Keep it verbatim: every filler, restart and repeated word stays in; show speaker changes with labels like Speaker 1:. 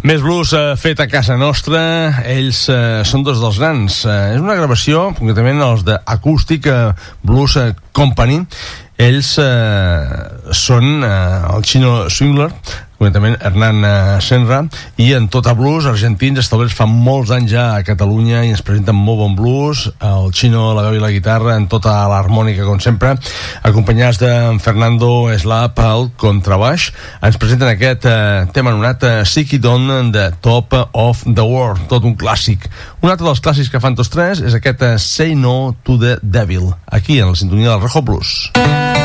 Speaker 1: Més blues eh, fet a casa nostra. Ells eh, són dos dels grans. Eh, és una gravació, concretament els d'Acoustic eh, Blues eh, Company. Ells eh, són eh, el Chino Swingler, concretament Hernán eh, Senra, i en Tota Blues, argentins, establerts fa molts anys ja a Catalunya i ens presenten molt bon blues. El Chino, la veu i la guitarra, en tota l'harmònica, com sempre, acompanyats de Fernando Slap al contrabaix. Ens presenten aquest eh, tema anomenat eh, Sick It On de Top of the World, tot un clàssic. Un altre dels clàssics que fan tots tres és aquest eh, Say No to the Devil, aquí en la sintonia del Rejo Blues.